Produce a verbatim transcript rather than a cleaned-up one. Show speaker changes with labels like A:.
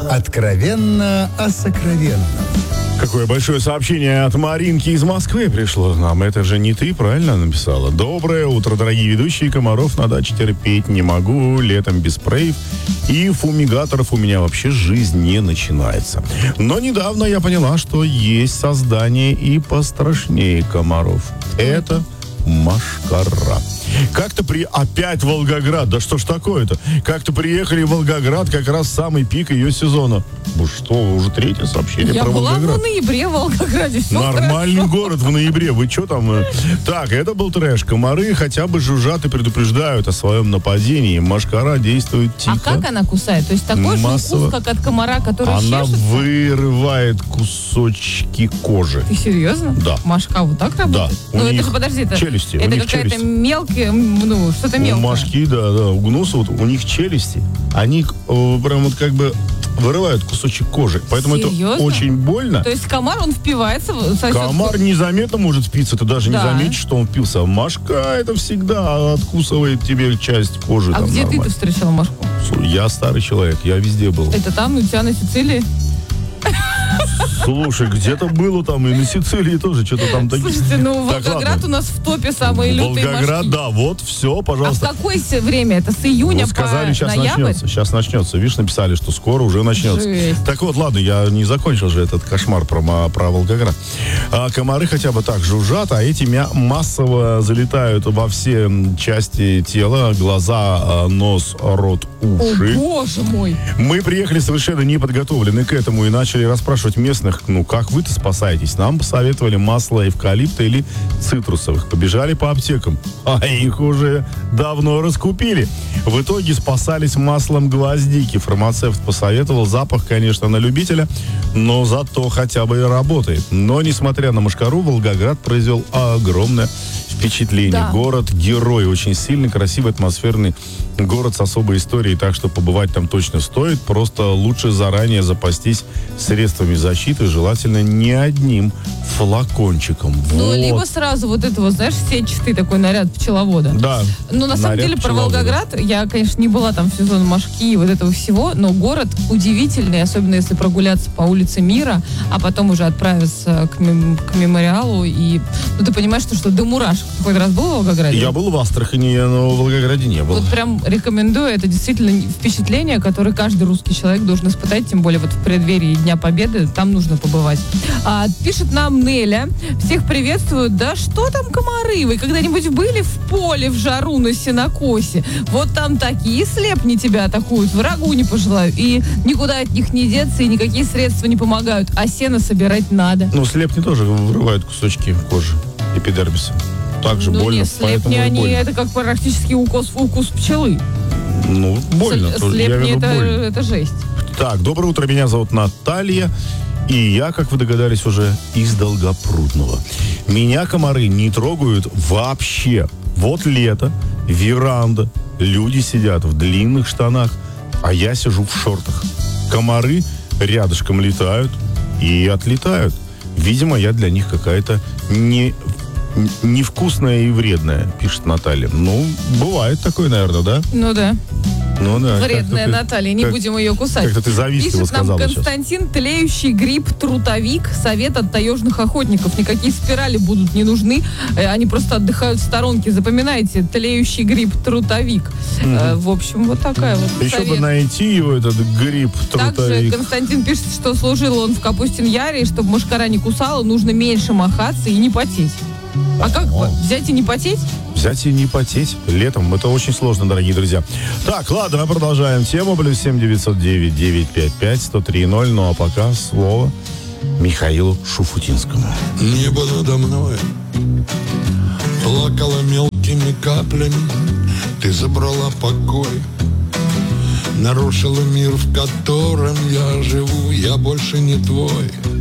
A: Откровенно о сокровенном.
B: Какое большое сообщение от Маринки из Москвы пришло нам. Это же не ты, правильно написала? Доброе утро, дорогие ведущие. Комаров на даче терпеть не могу. Летом без спреев и фумигаторов у меня вообще жизнь не начинается. Но недавно я поняла, что есть создание и пострашнее комаров. Это мошкара. Как-то при... Опять Волгоград. Да что ж такое-то? Как-то приехали в Волгоград, как раз самый пик ее сезона. Ну что, уже третье сообщение
C: Я
B: про
C: была
B: Волгоград.
C: в ноябре в Волгограде. Все
B: Нормальный
C: хорошо.
B: город в ноябре. Вы что там? Так, это был трэш. Комары хотя бы жужжат и предупреждают о своем нападении. Мошкара действует тихо.
C: А как она кусает? То есть такой же
B: Массово.
C: укус, как от комара, который
B: Она
C: чешется?
B: вырывает кусочки кожи.
C: Ты серьезно?
B: Да.
C: Мошка вот так работает?
B: Да.
C: Ну
B: У
C: это
B: них
C: же, подожди, это,
B: челюсти, у
C: это
B: них
C: какая-то
B: челюсти.
C: мелкая, ну, что-то
B: У
C: мелкое.
B: мошки, да, да, у гнуса, вот, у них челюсти, они э, прям вот как бы вырывают кусочек кожи. Поэтому
C: Серьезно?
B: это очень больно.
C: То есть комар, он впивается... в- сосет-
B: Комар незаметно может впиться, ты даже
C: Да.
B: не заметишь, что он впился. Мошка это всегда откусывает тебе часть кожи.
C: А
B: там
C: где
B: нормально.
C: ты-то встречала мошку?
B: Я старый человек, я везде был.
C: Это там, у тебя на Сицилии?
B: Слушай, где-то было там и на Сицилии тоже, что-то там такие.
C: Слушайте, ну
B: Так,
C: Волгоград
B: ладно.
C: у нас в топе самые лютые
B: Волгоград,
C: мошки.
B: да, вот, все,
C: А в
B: пожалуйста.
C: какое се- время? Это с июня
B: Вот сказали,
C: по
B: сейчас
C: ноябрь?
B: начнется. Сейчас начнется. Видишь, написали, что скоро уже начнется.
C: Жесть.
B: Так вот, ладно, я не закончил же этот кошмар про, ма- про Волгоград. А комары хотя бы так жужжат, а эти мя- массово залетают во все м, части тела. Глаза, а, нос, рот,
C: О,
B: уши.
C: боже мой.
B: Мы приехали совершенно неподготовлены к этому и начали расспрашивать местных, ну, как вы-то спасаетесь? Нам посоветовали масло эвкалипта или цитрусовых. Побежали по аптекам, а их уже давно раскупили. В итоге спасались маслом гвоздики. Фармацевт посоветовал. Запах, конечно, на любителя, но зато хотя бы и работает. Но, несмотря на мошкару, Волгоград произвел огромное впечатление.
C: Да.
B: Город-герой, очень сильный, красивый, атмосферный город с особой историей, так что побывать там точно стоит. Просто лучше заранее запастись средствами защиты, желательно не одним флакончиком.
C: Ну,
B: Вот.
C: либо сразу вот это вот, знаешь, сетчатый такой наряд пчеловода.
B: Да.
C: Ну, на самом
B: Наряд
C: деле, про
B: пчеловода.
C: Волгоград, я, конечно, не была там в сезон мошки и вот этого всего, но город удивительный, особенно если прогуляться по улице Мира, а потом уже отправиться к, мем- к мемориалу, и, ну, ты понимаешь, что, что до мурашек. Какой-то раз был в Волгограде?
B: Я был в Астрахани, но в Волгограде не был.
C: Вот прям рекомендую, это действительно впечатление, которое каждый русский человек должен испытать, тем более вот в преддверии Дня Победы, там нужно побывать. А, пишет нам Неля, всех приветствую, да что там комары, вы когда-нибудь были в поле в жару на сенокосе? Вот там такие слепни тебя атакуют, врагу не пожелаю, и никуда от них не деться, и никакие средства не помогают, а сено собирать надо.
B: Ну, слепни тоже вырывают кусочки кожи эпидермиса. Так же
C: Ну
B: больно,
C: нет,
B: поэтому
C: слепни,
B: и
C: они,
B: больно.
C: это как практически укус, укус пчелы.
B: Ну, больно.
C: Слеп-
B: тоже, я
C: Слепни,
B: веду
C: это,
B: больно.
C: это жесть.
B: Так, доброе утро, меня зовут Наталья, и я, как вы догадались, уже из Долгопрудного. Меня комары не трогают вообще. Вот лето, веранда, люди сидят в длинных штанах, а я сижу в шортах. Комары рядышком летают и отлетают. Видимо, я для них какая-то не... невкусная и вредная, пишет Наталья. Ну, бывает такое, наверное, да?
C: Ну да.
B: Ну да.
C: Вредная
B: как-то ты-
C: Наталья, не
B: как-
C: будем ее кусать.
B: Как-то ты завистливо
C: Пишет нам
B: сказала сейчас.
C: Константин, тлеющий гриб трутовик, совет от таежных охотников. Никакие спирали будут не нужны, э, они просто отдыхают в сторонке. Запоминайте, тлеющий гриб трутовик. Э, в общем, вот такая вот
B: Еще
C: совет.
B: бы найти его, этот гриб
C: Также
B: трутовик.
C: Константин пишет, что служил он в Капустин-Яре, и чтобы мошкара не кусала, нужно меньше махаться и не потеть. А как взять и не потеть?
B: Взять и не потеть летом. Это очень сложно, дорогие друзья. Так, ладно, мы продолжаем тему. Плюс семь девятьсот девять девять пять пять сто три ноль. Ну а пока слово Михаилу Шуфутинскому.
D: Небо надо мной плакало мелкими каплями. Ты забрала покой, нарушила мир, в котором я живу. Я больше не твой.